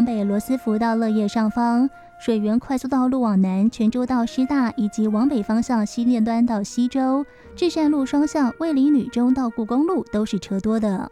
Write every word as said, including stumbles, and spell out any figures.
往北罗斯福到乐业上方，水源快速道路往南泉州到师大，以及往北方向西面端到西周，至善路双向卫理女中到故宫路都是车多的。